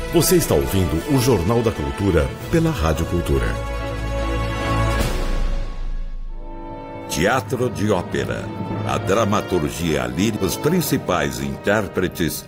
Você está ouvindo o Jornal da Cultura pela Rádio Cultura. Teatro de ópera. A dramaturgia lírica, os principais intérpretes